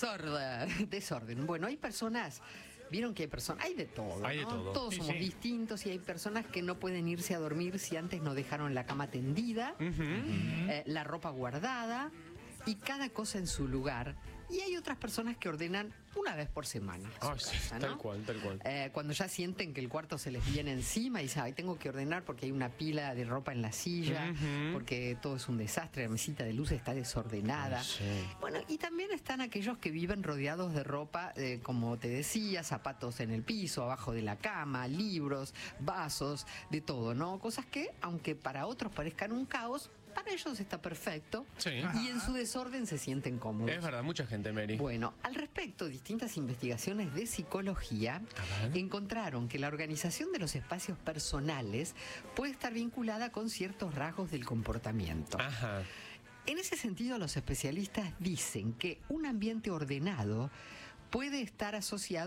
Desorden. Bueno, hay personas, vieron que hay personas, hay de todo, Hay de ¿no? todo. Todos Sí, somos sí. distintos y hay personas que no pueden irse a dormir si antes no dejaron la cama tendida, la ropa guardada y cada cosa en su lugar. Y hay otras personas que ordenan una vez por semana su Ah, sí, casa, ¿no? tal cual, tal cual. Cuando ya sienten que el cuarto se les viene encima y dicen, ay, tengo que ordenar porque hay una pila de ropa en la silla, porque todo es un desastre, la mesita de luz está desordenada. Ay, sí. Bueno, y también están aquellos que viven rodeados de ropa, como te decía, zapatos en el piso, abajo de la cama, libros, vasos, de todo, ¿no? Cosas que, aunque para otros parezcan un caos, para ellos está perfecto. Sí. Y en su desorden se sienten cómodos. Es verdad, mucha gente, Mary. Bueno, al respecto, distintas investigaciones de psicología encontraron que la organización de los espacios personales puede estar vinculada con ciertos rasgos del comportamiento. Ajá. En ese sentido, los especialistas dicen que un ambiente ordenado puede estar asociado